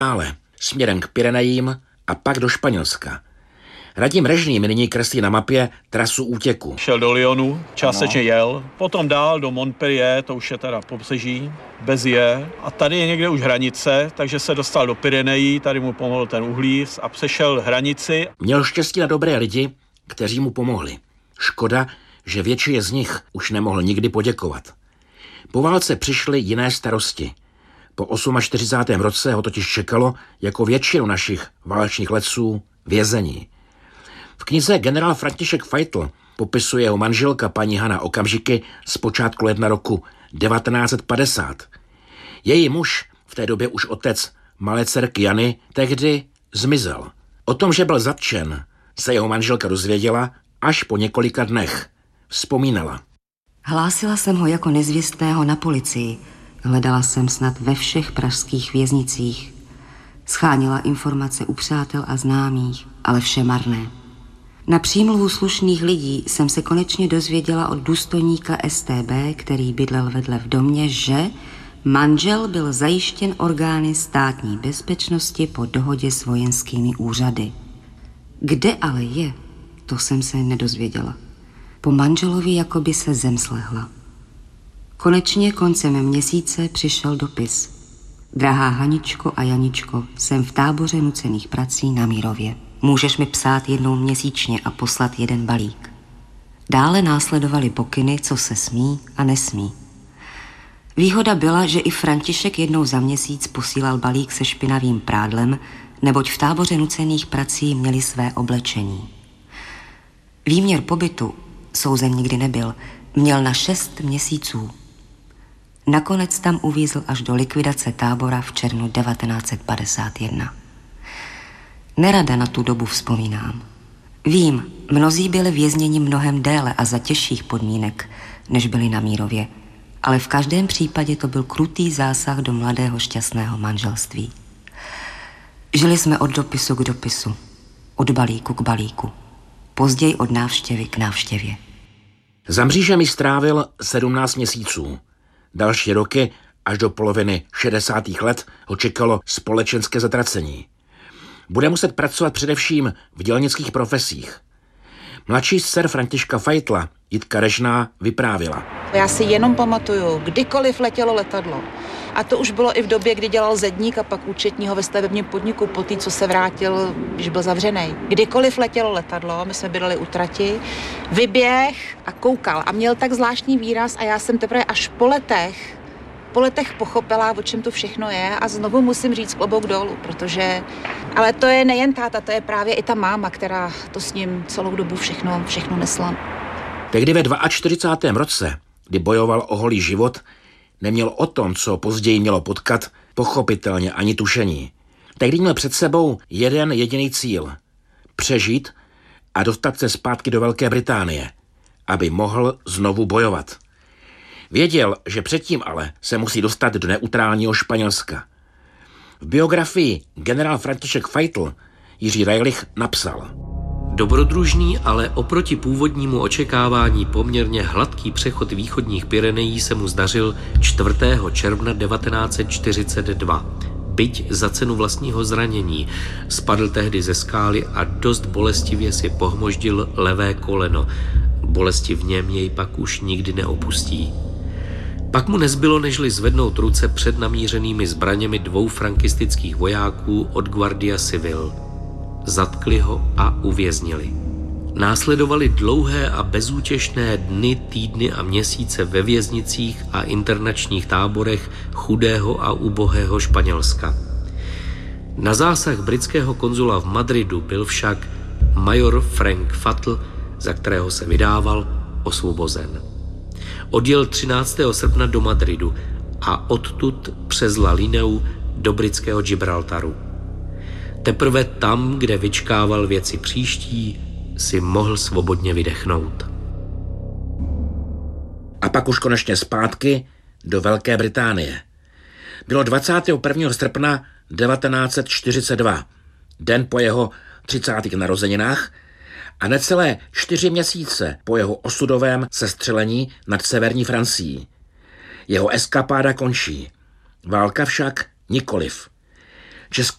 dále, směrem k Pyrenejím a pak do Španělska. Radim Režný mi nyní kreslí na mapě trasu útěku. Šel do Lyonu, částečně jel, potom dál do Montpellier, to už je teda pobřeží, Béziers, a tady je někde už hranice, takže se dostal do Pyrenejí, tady mu pomohl ten uhlíř a přešel hranici. Měl štěstí na dobré lidi, kteří mu pomohli. Škoda, že většině z nich už nemohl nikdy poděkovat. Po válce přišly jiné starosti. Po 48. roce ho totiž čekalo, jako většinu našich válečných letců, vězení. V knize generál František Feitl popisuje jeho manželka paní Hana okamžiky z počátku ledna roku 1950. Její muž, v té době už otec malé dcerky Jany, tehdy zmizel. O tom, že byl zatčen, se jeho manželka dozvěděla až po několika dnech. Vzpomínala. Hlásila jsem ho jako nezvěstného na policii. Hledala jsem snad ve všech pražských věznicích. Schánila informace u přátel a známých, ale vše marné. Na přímluvu slušných lidí jsem se konečně dozvěděla od důstojníka StB, který bydlel vedle v domě, že manžel byl zajištěn orgány státní bezpečnosti po dohodě s vojenskými úřady. Kde ale je, to jsem se nedozvěděla. Po manželovi jakoby se zem slehla. Konečně koncem měsíce přišel dopis. Drahá Haničko a Janičko, jsem v táboře nucených prací na Mírově. Můžeš mi psát jednou měsíčně a poslat jeden balík. Dále následovaly pokyny, co se smí a nesmí. Výhoda byla, že i František jednou za měsíc posílal balík se špinavým prádlem, neboť v táboře nucených prací měli své oblečení. Výměr pobytu, souzen nikdy nebyl, měl na 6 měsíců. Nakonec tam uvízl až do likvidace tábora v červnu 1951. Nerada na tu dobu vzpomínám. Vím, mnozí byli vězněni mnohem déle a za těžších podmínek, než byli na Mírově, ale v každém případě to byl krutý zásah do mladého šťastného manželství. Žili jsme od dopisu k dopisu, od balíku k balíku, později od návštěvy k návštěvě. Za mřížemi strávil 17 měsíců. Další roky, až do poloviny 60. let, ho čekalo společenské zatracení. Bude muset pracovat především v dělnických profesích. Mladší dcer Františka Feitla, Jitka Režná, vyprávila. Já si jenom pamatuju, kdykoliv letělo letadlo. A to už bylo i v době, kdy dělal zedník a pak účetního ve stavebním podniku po té, co se vrátil, když byl zavřený. Kdykoliv letělo letadlo, my jsme bydleli u trati, vyběh a koukal. A měl tak zvláštní výraz a já jsem teprve až po letech pochopila, o čem to všechno je, a znovu musím říct klobouk dolů, protože... Ale to je nejen táta, to je právě i ta máma, která to s ním celou dobu všechno nesla. Tehdy ve 42. roce, kdy bojoval o holý život, neměl o tom, co později mělo potkat, pochopitelně ani tušení. Tehdy měl před sebou jeden jediný cíl. Přežít a dostat se zpátky do Velké Británie, aby mohl znovu bojovat. Věděl, že předtím ale se musí dostat do neutrálního Španělska. V biografii generál František Feitl Jiří Rajlich napsal: Dobrodružný, ale oproti původnímu očekávání poměrně hladký přechod východních Pyrenejí se mu zdařil 4. června 1942. Byť za cenu vlastního zranění, spadl tehdy ze skály a dost bolestivě si pohmoždil levé koleno. Bolesti v něm jej pak už nikdy neopustí. Pak mu nezbylo, nežli zvednout ruce před namířenými zbraněmi 2 frankistických vojáků od Guardia Civil. Zatkli ho a uvěznili. Následovaly dlouhé a bezútěšné dny, týdny a měsíce ve věznicích a internačních táborech chudého a ubohého Španělska. Na zásah britského konzula v Madridu byl však major Frank Fatl, za kterého se vydával, osvobozen. Odjel 13. srpna do Madridu a odtud přes La Lineu do britského Gibraltaru. Teprve tam, kde vyčkával věci příští, si mohl svobodně vydechnout. A pak už konečně zpátky do Velké Británie. Bylo 21. srpna 1942, den po jeho 30. narozeninách a necelé 4 měsíce po jeho osudovém sestřelení nad severní Francií. Jeho eskapáda končí. Válka však nikoliv. Česká